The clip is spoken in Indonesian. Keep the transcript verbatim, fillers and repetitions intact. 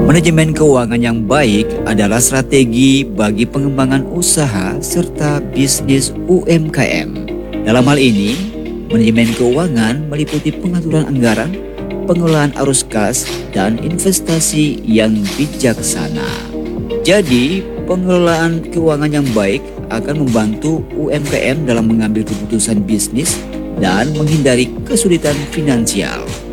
Manajemen keuangan yang baik adalah strategi bagi pengembangan usaha serta bisnis U M K M. Dalam hal ini, manajemen keuangan meliputi pengaturan anggaran, pengelolaan arus kas, dan investasi yang bijaksana. Jadi, pengelolaan keuangan yang baik akan membantu U M K M dalam mengambil keputusan bisnis dan menghindari kesulitan finansial.